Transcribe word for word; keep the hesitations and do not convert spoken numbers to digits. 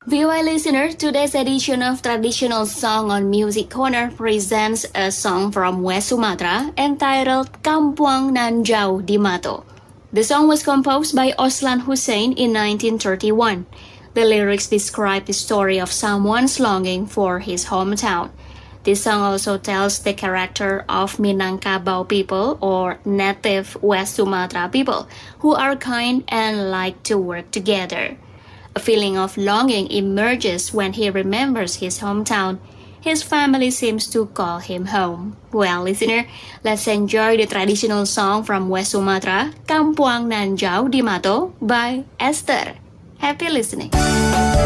V O I listener, today's edition of Traditional Song on Music Corner presents a song from West Sumatra entitled Kampuang Nan Jauh di Mato. The song was composed by Oslan Hussein in nineteen thirty-one. The lyrics describe the story of someone's longing for his hometown. This song also tells the character of Minangkabau people or native West Sumatra people who are kind and like to work together. A feeling of longing emerges when he remembers his hometown. His family seems to call him home. Well, listener, let's enjoy the traditional song from West Sumatra, Kampuang Nan Jauh di Mato by Esther. Happy listening.